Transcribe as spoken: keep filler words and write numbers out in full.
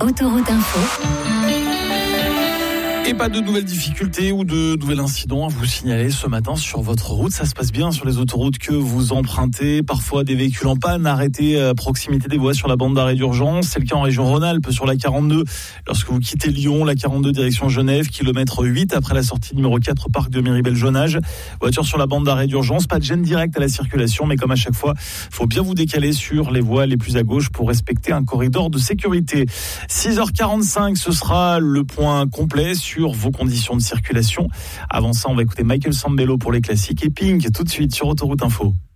Autoroute Info. Et pas de nouvelles difficultés ou de nouvel incident à vous signaler ce matin sur votre route. Ça se passe bien sur les autoroutes que vous empruntez. Parfois des véhicules en panne arrêtés à proximité des voies sur la bande d'arrêt d'urgence. C'est le cas en région Rhône-Alpes sur la quarante-deux. Lorsque vous quittez Lyon, la quarante-deux direction Genève, kilomètre huit après la sortie numéro quatre parc de Miribel-Jonage. Voiture sur la bande d'arrêt d'urgence. Pas de gêne directe à la circulation, mais comme à chaque fois, faut bien vous décaler sur les voies les plus à gauche pour respecter un corridor de sécurité. six heures quarante-cinq, ce sera le point complet sur sur vos conditions de circulation. Avant ça, on va écouter Michael Sambello pour les classiques et Pink tout de suite sur Autoroute Info.